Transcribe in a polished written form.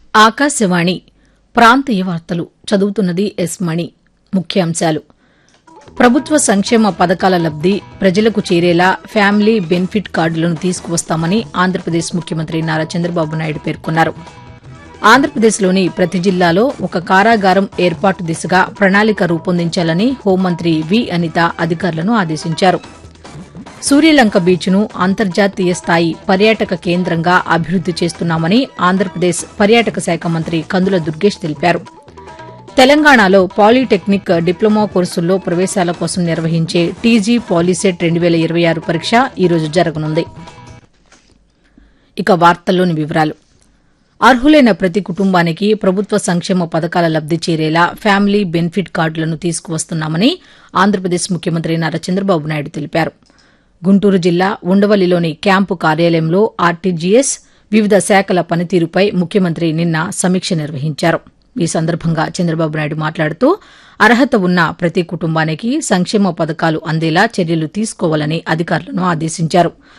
ఆకాశవాణి ప్రాంతీయ వార్తలు చదువుతున్నది ఎస్ మణి. ముఖ్యాంశాలు: ప్రభుత్వ సంక్షేమ పథకాల లబ్ది ప్రజలకు చేరేలా ఫ్యామిలీ బెనిఫిట్ కార్డులను తీసుకువస్తామని ఆంధ్రప్రదేశ్ ముఖ్యమంత్రి నారా చంద్రబాబు నాయుడు పేర్కొన్నారు. ఆంధ్రప్రదేశ్లోని ప్రతి జిల్లాలో ఒక కారాగారం ఏర్పాటు దిశగా ప్రణాళిక రూపొందించాలని హోంమంత్రి వి అనిత అధికారులను ఆదేశించారు. సూర్యలంక బీచ్ను అంతర్జాతీయ స్థాయి పర్యాటక కేంద్రంగా అభివృద్ది చేస్తున్నామని ఆంధ్రప్రదేశ్ పర్యాటక శాఖ మంత్రి కందుల దుర్గేష్ తెలిపారు. తెలంగాణలో పాలీటెక్నిక్ డిప్లొమా కోర్సుల్లో ప్రవేశాల కోసం నిర్వహించే టీజీ పాలీసెట్ 2026 పరీక్ష ఈ రోజు జరగనుంది. ఇక వార్తల్లోని వివరాలు: అర్హులైన ప్రతి కుటుంబానికి ప్రభుత్వ సంక్షేమ పథకాల లబ్ది చేరేలా ఫ్యామిలీ బెనిఫిట్ కార్డులను తీసుకువస్తున్నామని ఆంధ్రప్రదేశ్ ముఖ్యమంత్రి నారా చంద్రబాబు నాయుడు తెలిపారు. గుంటూరు జిల్లా ఉండవల్లిలోని క్యాంపు కార్యాలయంలో ఆర్టీజీఎస్ వివిధ శాఖల పనితీరుపై ముఖ్యమంత్రి నిన్న సమీక్ష నిర్వహించారు. ఈ సందర్భంగా చంద్రబాబు నాయుడు మాట్లాడుతూ అర్హత ఉన్న ప్రతి కుటుంబానికి సంక్షేమ పథకాలు అందేలా చర్యలు తీసుకోవాలని అధికారులను ఆదేశించారు.